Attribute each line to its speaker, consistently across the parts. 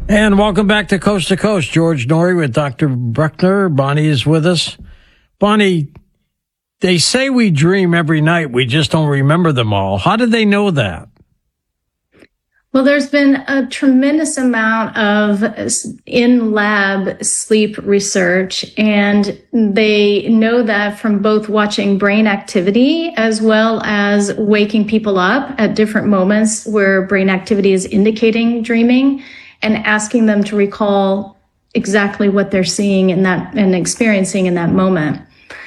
Speaker 1: And welcome back to Coast. George Noory with Dr. Bruckner. Bonnie is with us. Bonnie, they say we dream every night. We just don't remember them all. How do they know that?
Speaker 2: Well, there's been a tremendous amount of in-lab sleep research, and they know that from both watching brain activity as well as waking people up at different moments where brain activity is indicating dreaming, and asking them to recall exactly what they're seeing in that and experiencing in that moment.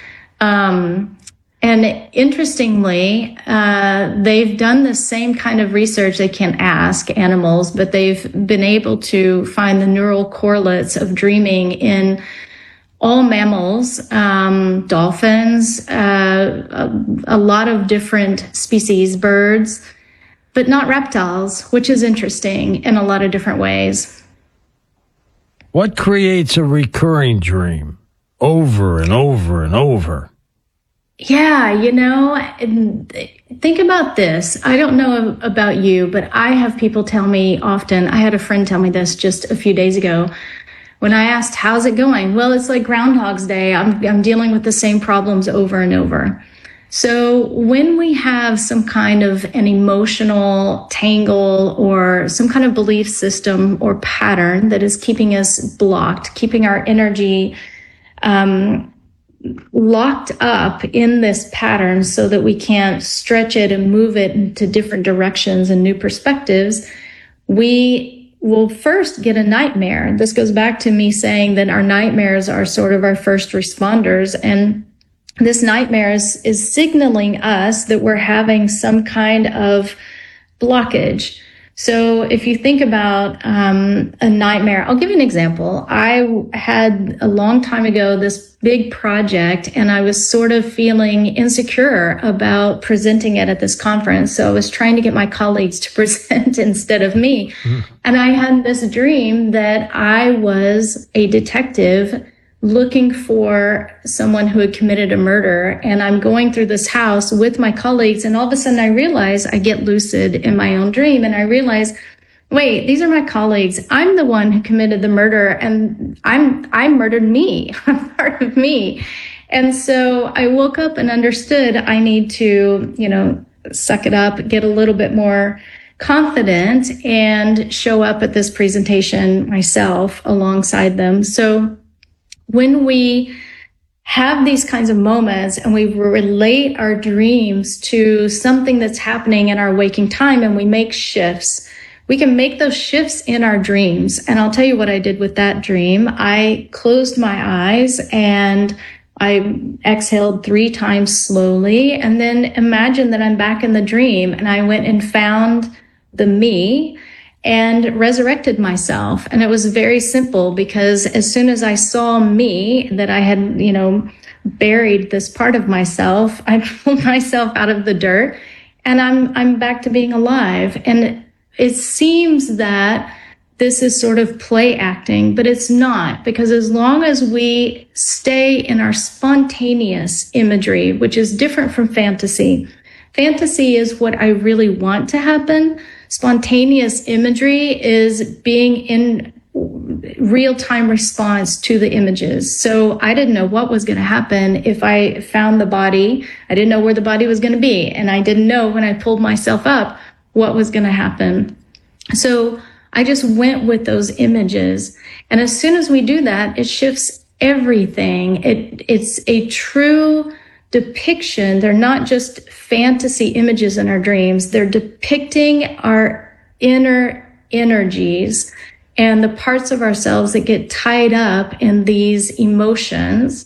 Speaker 2: And interestingly, they've done the same kind of research. They can't ask animals, but they've been able to find the neural correlates of dreaming in all mammals, dolphins, a lot of different species, birds, but not reptiles, which is interesting in a lot of different ways.
Speaker 1: What creates a recurring dream over and over and over?
Speaker 2: Yeah, think about this. I don't know about you, but I have people tell me often. I had a friend tell me this just a few days ago when I asked, how's it going? Well, it's like Groundhog's Day. I'm dealing with the same problems over and over. So when we have some kind of an emotional tangle or some kind of belief system or pattern that is keeping us blocked, keeping our energy locked up in this pattern so that we can't stretch it and move it into different directions and new perspectives, we will first get a nightmare. This goes back to me saying that our nightmares are sort of our first responders, and this nightmare is signaling us that we're having some kind of blockage. So if you think about a nightmare, I'll give you an example. I had a long time ago this big project, and I was sort of feeling insecure about presenting it at this conference. So I was trying to get my colleagues to present instead of me. And I had this dream that I was a detective looking for someone who had committed a murder. And I'm going through this house with my colleagues. And all of a sudden I realize, I get lucid in my own dream. And I realize, wait, these are my colleagues. I'm the one who committed the murder, and I murdered me. I'm part of me. And so I woke up and understood I need to, suck it up, get a little bit more confident and show up at this presentation myself alongside them. So when we have these kinds of moments and we relate our dreams to something that's happening in our waking time and we make shifts, we can make those shifts in our dreams. And I'll tell you what I did with that dream. I closed my eyes and I exhaled 3 times slowly, and then imagined that I'm back in the dream, and I went and found the me and resurrected myself. And it was very simple, because as soon as I saw me, that I had, buried this part of myself, I pulled myself out of the dirt, and I'm back to being alive. And it seems that this is sort of play acting, but it's not, because as long as we stay in our spontaneous imagery, which is different from fantasy. Fantasy is what I really want to happen. Spontaneous imagery is being in real-time response to the images. So I didn't know what was going to happen if I found the body. I didn't know where the body was going to be. And I didn't know when I pulled myself up what was going to happen. So I just went with those images. And as soon as we do that, it shifts everything. It's a true depiction. They're not just fantasy images in our dreams. They're depicting our inner energies and the parts of ourselves that get tied up in these emotions.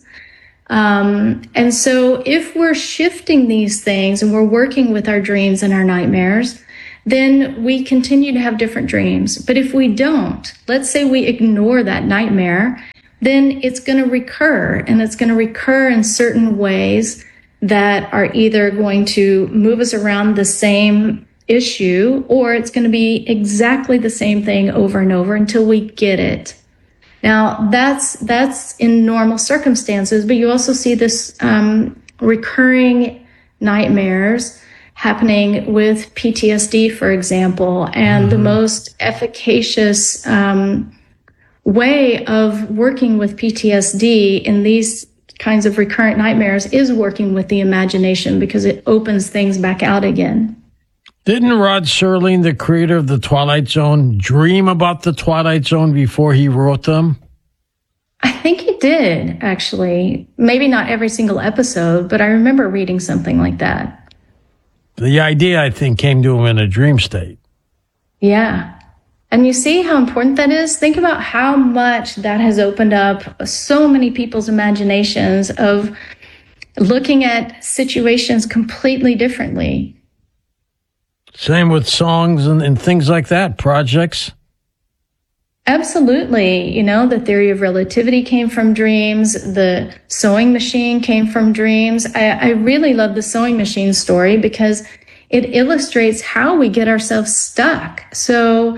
Speaker 2: And so if we're shifting these things and we're working with our dreams and our nightmares, then we continue to have different dreams. But if we don't, let's say we ignore that nightmare, then it's going to recur, and it's going to recur in certain ways that are either going to move us around the same issue, or it's going to be exactly the same thing over and over until we get it. Now, that's in normal circumstances, but you also see this recurring nightmares happening with PTSD, for example, and the most efficacious way of working with PTSD in these kinds of recurrent nightmares is working with the imagination, because it opens things back out again.
Speaker 1: Didn't Rod Serling, the creator of The Twilight Zone, dream about The Twilight Zone before he wrote them?
Speaker 2: I think he did, actually. Maybe not every single episode, but I remember reading something like that.
Speaker 1: The idea, I think, came to him in a dream state.
Speaker 2: Yeah. And you see how important that is? Think about how much that has opened up so many people's imaginations of looking at situations completely differently.
Speaker 1: Same with songs and things like that, projects.
Speaker 2: Absolutely. You know, the theory of relativity came from dreams. The sewing machine came from dreams. I really love the sewing machine story because it illustrates how we get ourselves stuck. So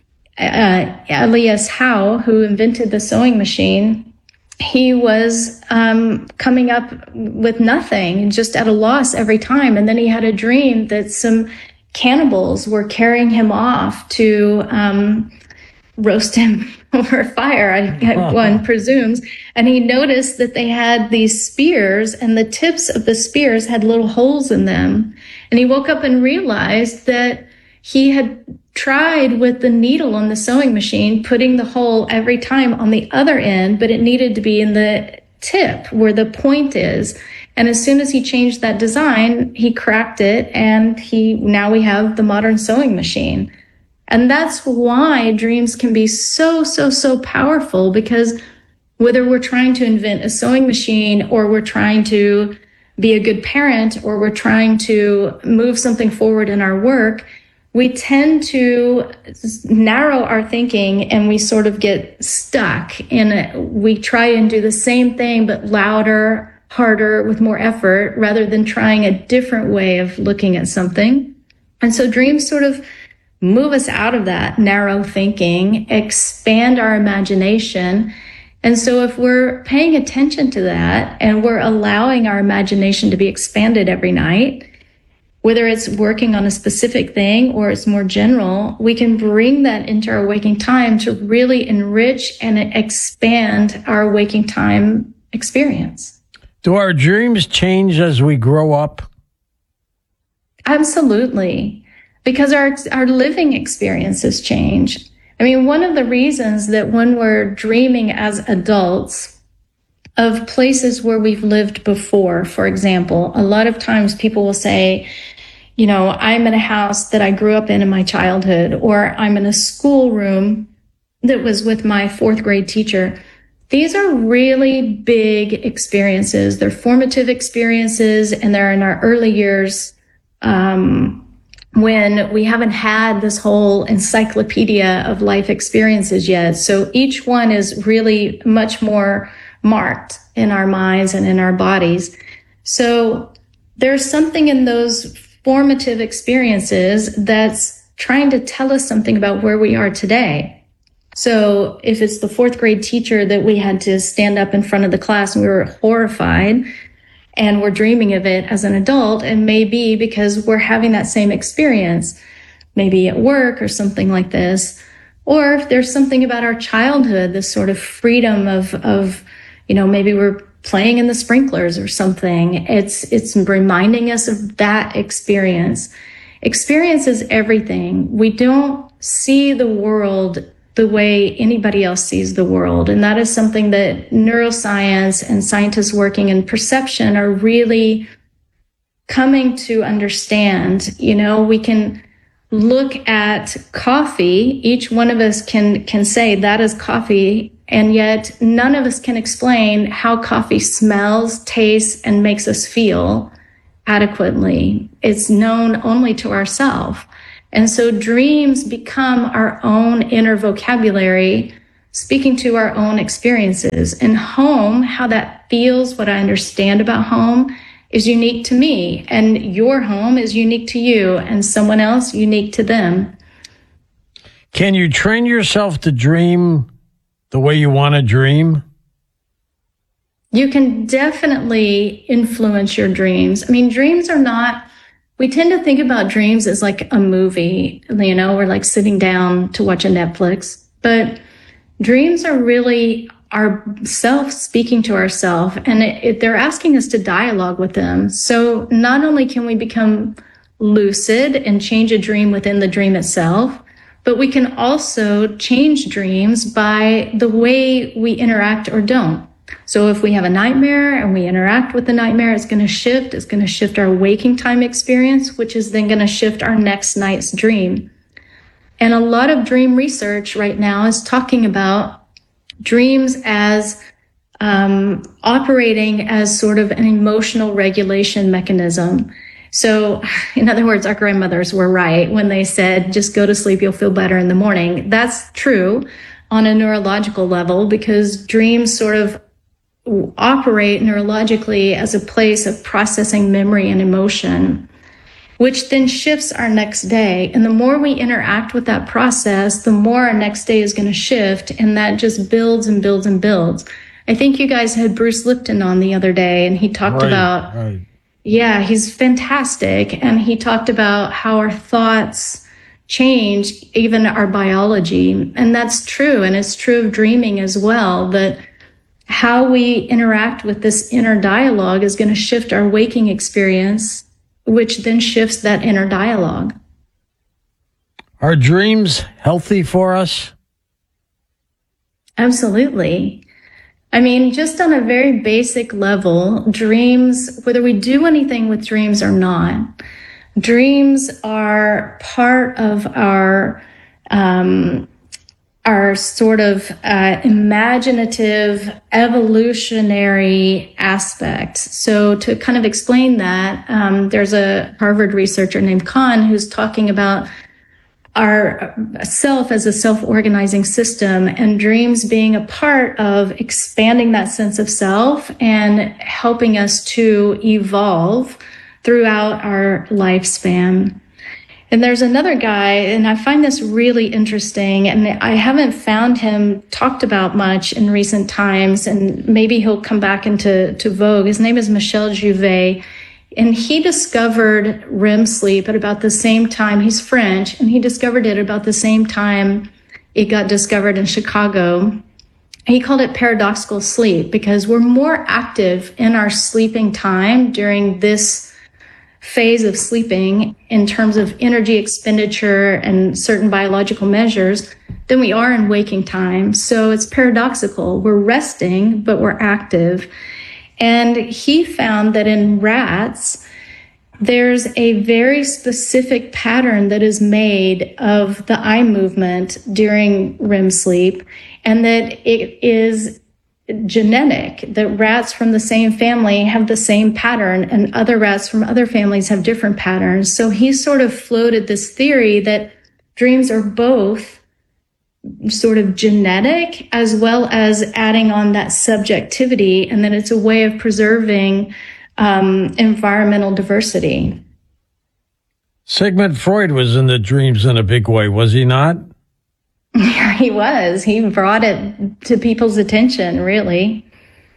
Speaker 2: Elias Howe, who invented the sewing machine, he was coming up with nothing, just at a loss every time. And then he had a dream that some cannibals were carrying him off to roast him over a fire, one presumes. And he noticed that they had these spears, and the tips of the spears had little holes in them. And he woke up and realized that he had tried with the needle on the sewing machine, putting the hole every time on the other end, but it needed to be in the tip where the point is. And as soon as he changed that design, he cracked it, and now we have the modern sewing machine. And that's why dreams can be so powerful, because whether we're trying to invent a sewing machine, or we're trying to be a good parent, or we're trying to move something forward in our work, we tend to narrow our thinking, and we sort of get stuck in it. We try and do the same thing, but louder, harder, with more effort, rather than trying a different way of looking at something. And so dreams sort of move us out of that narrow thinking, expand our imagination. And so if we're paying attention to that, and we're allowing our imagination to be expanded every night, whether it's working on a specific thing or it's more general, we can bring that into our waking time to really enrich and expand our waking time experience.
Speaker 1: Do our dreams change as we grow up?
Speaker 2: Absolutely. Because our living experiences change. I mean, one of the reasons that when we're dreaming as adults of places where we've lived before, for example, a lot of times people will say, you know, I'm in a house that I grew up in my childhood, or I'm in a schoolroom that was with my fourth grade teacher. These are really big experiences. They're formative experiences, and they're in our early years, when we haven't had this whole encyclopedia of life experiences yet. So each one is really much more marked in our minds and in our bodies. So there's something in those formative experiences that's trying to tell us something about where we are today. So if it's the fourth grade teacher that we had to stand up in front of the class and we were horrified, and we're dreaming of it as an adult, and maybe because we're having that same experience, maybe at work or something like this. Or if there's something about our childhood, this sort of freedom of, you know, maybe we're playing in the sprinklers or something. It's reminding us of that experience. Experience is everything. We don't see the world the way anybody else sees the world. And that is something that neuroscience and scientists working in perception are really coming to understand. You know, we can look at coffee. Each one of us can say that is coffee. And yet none of us can explain how coffee smells, tastes, and makes us feel adequately. It's known only to ourselves. And so dreams become our own inner vocabulary, speaking to our own experiences. And home, how that feels, what I understand about home, is unique to me. And your home is unique to you, and someone else unique to them.
Speaker 1: Can you train yourself to dream the way you want to dream?
Speaker 2: You can definitely influence your dreams. I mean, dreams are not We tend to think about dreams as like a movie, we're like sitting down to watch a Netflix, but dreams are really our self speaking to ourself, and they're asking us to dialogue with them. So not only can we become lucid and change a dream within the dream itself, but we can also change dreams by the way we interact or don't. So if we have a nightmare and we interact with the nightmare, it's going to shift our waking time experience, which is then going to shift our next night's dream. And a lot of dream research right now is talking about dreams as operating as sort of an emotional regulation mechanism. So in other words, our grandmothers were right when they said, just go to sleep, you'll feel better in the morning. That's true on a neurological level, because dreams sort of operate neurologically as a place of processing memory and emotion, which then shifts our next day. And the more we interact with that process, the more our next day is going to shift. And that just builds and builds and builds. I think you guys had Bruce Lipton on the other day, and he talked about, yeah, he's fantastic. And he talked about how our thoughts change even our biology. And that's true. And it's true of dreaming as well, that how we interact with this inner dialogue is going to shift our waking experience, which then shifts that inner dialogue.
Speaker 1: Are dreams healthy for us?
Speaker 2: Absolutely. I mean, just on a very basic level, dreams, whether we do anything with dreams or not, dreams are part of our sort of imaginative, evolutionary aspect. So to kind of explain that, there's a Harvard researcher named Kahn who's talking about our self as a self-organizing system, and dreams being a part of expanding that sense of self and helping us to evolve throughout our lifespan. And there's another guy, and I find this really interesting, and I haven't found him talked about much in recent times, and maybe he'll come back into vogue. His name is Michel Jouvet, and he discovered REM sleep at about the same time. He's French, and he discovered it about the same time it got discovered in Chicago. He called it paradoxical sleep because we're more active in our sleeping time during this phase of sleeping in terms of energy expenditure and certain biological measures than we are in waking time. So it's paradoxical. We're resting, but we're active. And he found that in rats, there's a very specific pattern that is made of the eye movement during REM sleep, and that it is genetic, that rats from the same family have the same pattern and other rats from other families have different patterns. So he sort of floated this theory that dreams are both sort of genetic as well as adding on that subjectivity, and that it's a way of preserving environmental diversity.
Speaker 1: Sigmund Freud was in the dreams in a big way, was he not?
Speaker 2: Yeah, he was. He brought it to people's attention, really.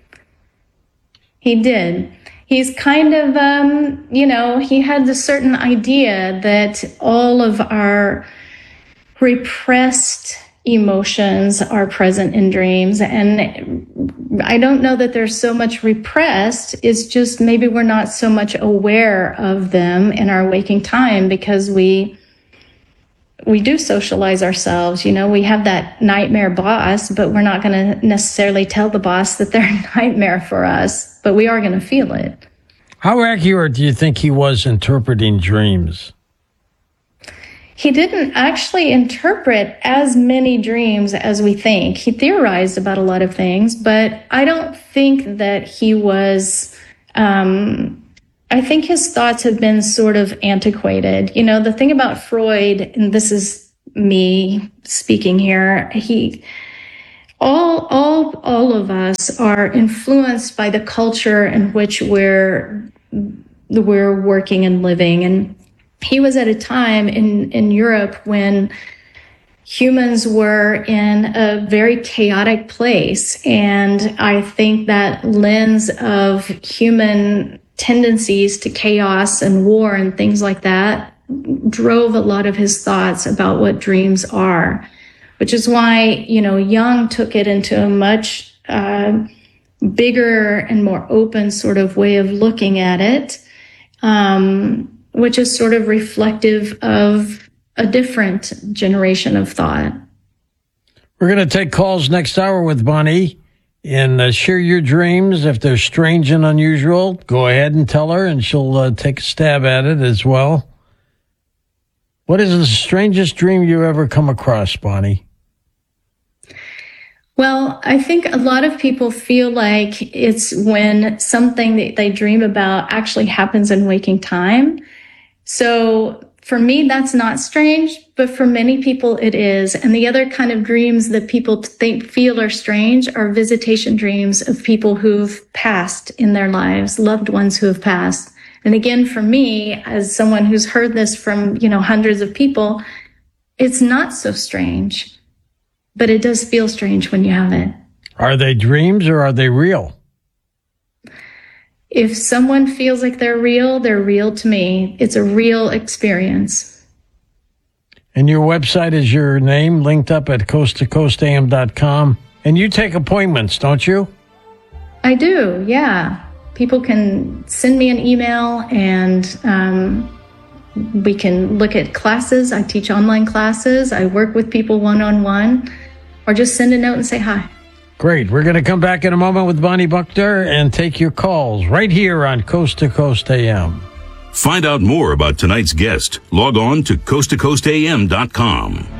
Speaker 2: He did. He's kind of, he had this certain idea that all of our repressed emotions are present in dreams. And I don't know that they're so much repressed. It's just maybe we're not so much aware of them in our waking time because we do socialize ourselves. We have that nightmare boss, but we're not going to necessarily tell the boss that they're a nightmare for us, but we are going to feel it.
Speaker 1: How accurate do you think he was interpreting dreams?
Speaker 2: He didn't actually interpret as many dreams as we think. He theorized about a lot of things, but I don't think that he was, I think his thoughts have been sort of antiquated. The thing about Freud, and this is me speaking here, all of us are influenced by the culture in which we're working and living. And he was at a time in Europe when humans were in a very chaotic place. And I think that lens of human tendencies to chaos and war and things like that drove a lot of his thoughts about what dreams are, which is why, Jung took it into a much bigger and more open sort of way of looking at it, which is sort of reflective of a different generation of thought.
Speaker 1: We're going to take calls next hour with Bonnie and share your dreams. If they're strange and unusual, go ahead and tell her, and she'll take a stab at it as well. What is the strangest dream you ever come across, Bonnie?
Speaker 2: Well, I think a lot of people feel like it's when something that they dream about actually happens in waking time. So for me, that's not strange, but for many people it is. And the other kind of dreams that people feel are strange are visitation dreams of people who've passed in their lives, loved ones who have passed. And again, for me, as someone who's heard this from, hundreds of people, it's not so strange. But it does feel strange when you have it.
Speaker 1: Are they dreams or are they real?
Speaker 2: If someone feels like they're real to me. It's a real experience.
Speaker 1: And your website is your name linked up at coasttocoastam.com. And you take appointments, don't you?
Speaker 2: I do, yeah. People can send me an email and we can look at classes. I teach online classes. I work with people one-on-one. Or just send a note and say hi.
Speaker 1: Great. We're going to come back in a moment with Bonnie Buckner and take your calls right here on Coast to Coast AM.
Speaker 3: Find out more about tonight's guest. Log on to coasttocoastam.com.